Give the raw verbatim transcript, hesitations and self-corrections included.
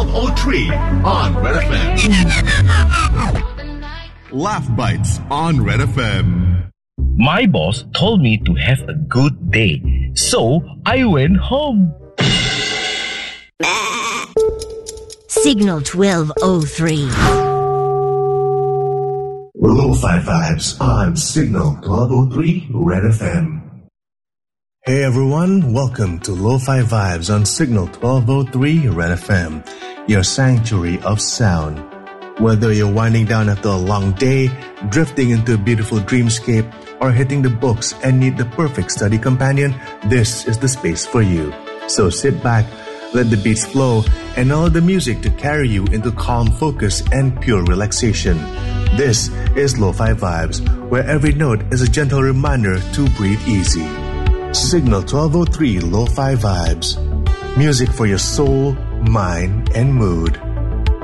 oh three on Red F M. Laugh Bites on Red F M. My boss told me to have a good day, so I went home. Signal twelve oh three. Lo-Fi Vibes on Signal twelve oh three Red F M. Hey everyone, welcome to Lo-Fi Vibes on Signal twelve oh three Red F M, your sanctuary of sound. Whether you're winding down after a long day, drifting into a beautiful dreamscape, or hitting the books and need the perfect study companion, this is the space for you. So sit back, let the beats flow, and allow the music to carry you into calm focus and pure relaxation. This is Lo-Fi Vibes, where every note is a gentle reminder to breathe easy. Signal twelve oh three Lo-Fi Vibes. Music for your soul, mind, and mood.